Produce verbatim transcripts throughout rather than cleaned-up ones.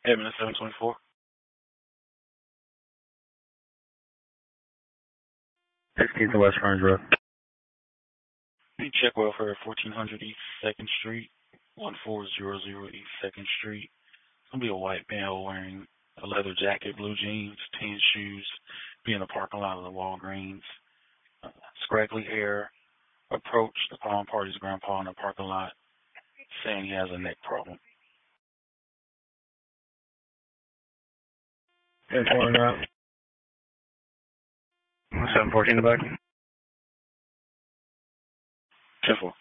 Edmund seven twenty-four. sixteenth to West Orange Road. Check welfare fourteen hundred East second Street, one four zero zero East second Street. It's going to be a white male wearing a leather jacket, blue jeans, tan shoes, be in the parking lot of the Walgreens. Uh, scraggly hair, approached the Palm Party's grandpa in the parking lot, saying he has a neck problem. ten four and out. seven fourteen in the back. ten four.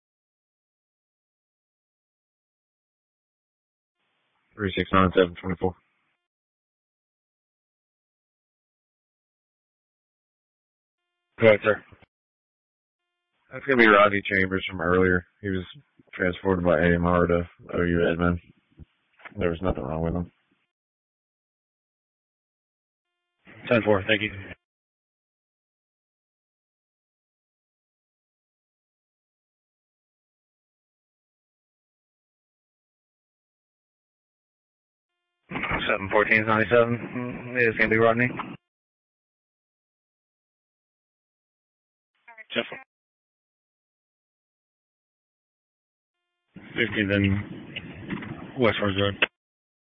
three six nine seven twenty-four. Go ahead, sir. That's going to be Rodney Chambers from earlier. He was transported by A M R to O U Edmond. There was nothing wrong with him. ten four, thank you. seven fourteen ninety-seven. It's going to be Rodney. ten four. fifteen then West Orange Road.